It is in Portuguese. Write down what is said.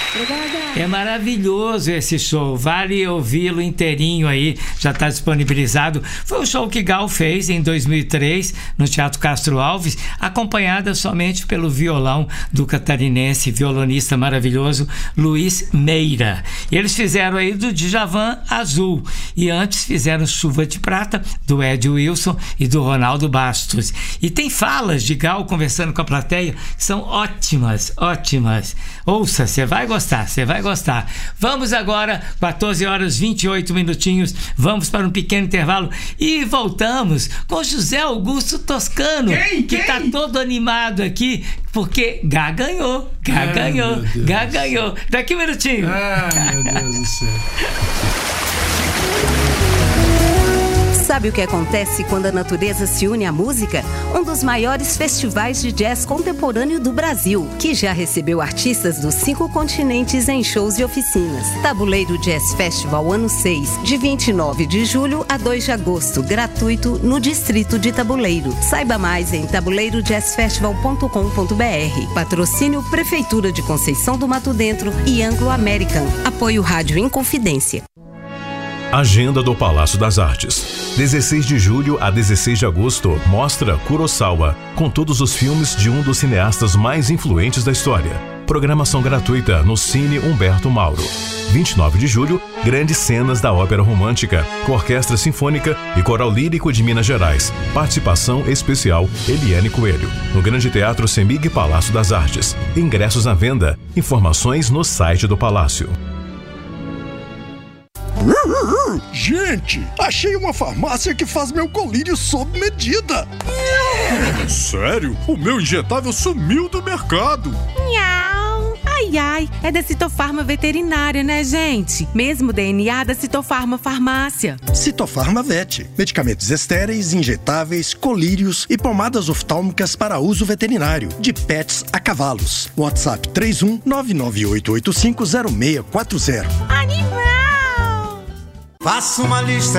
Obrigada. É maravilhoso esse show, vale ouvi-lo inteirinho aí, já está disponibilizado. Foi o show que Gal fez em 2003 no Teatro Castro Alves, acompanhada somente pelo violão do catarinense, violonista maravilhoso Luiz Meira. E eles fizeram aí do Djavan Azul, e antes fizeram Chuva de Prata, do Ed Wilson e do Ronaldo Bastos. E tem falas de Gal conversando com a plateia que são ótimas, ótimas. Ouça, você vai gostar, você vai gostar. Vamos agora, 14 horas 28 minutinhos, vamos para um pequeno intervalo e voltamos com José Augusto Toscano, que está todo animado aqui, porque Gá ganhou, Gá ganhou. Daqui um minutinho. Ai, meu Deus do céu. Sabe o que acontece quando a natureza se une à música? Um dos maiores festivais de jazz contemporâneo do Brasil, que já recebeu artistas dos 5 continentes em shows e oficinas. Tabuleiro Jazz Festival ano 6, de 29 de julho a 2 de agosto, gratuito no Distrito de Tabuleiro. Saiba mais em tabuleirojazzfestival.com.br. Patrocínio Prefeitura de Conceição do Mato Dentro e Anglo American. Apoio Rádio Inconfidência. Agenda do Palácio das Artes. 16 de julho a 16 de agosto, mostra Kurosawa, com todos os filmes de um dos cineastas mais influentes da história. Programação gratuita no Cine Humberto Mauro. 29 de julho, grandes cenas da ópera romântica, com Orquestra Sinfônica e Coral Lírico de Minas Gerais. Participação especial Eliane Coelho. No Grande Teatro Semig Palácio das Artes. Ingressos à venda. Informações no site do Palácio. Gente, achei uma farmácia que faz meu colírio sob medida. Sério? O meu injetável sumiu do mercado. Ai, ai, é da Citofarma Veterinária, né, gente? Mesmo DNA da Citofarma Farmácia. Citofarma Vet. Medicamentos estéreis, injetáveis, colírios e pomadas oftálmicas para uso veterinário. De pets a cavalos. WhatsApp 31 998850640. Animal! Faça uma lista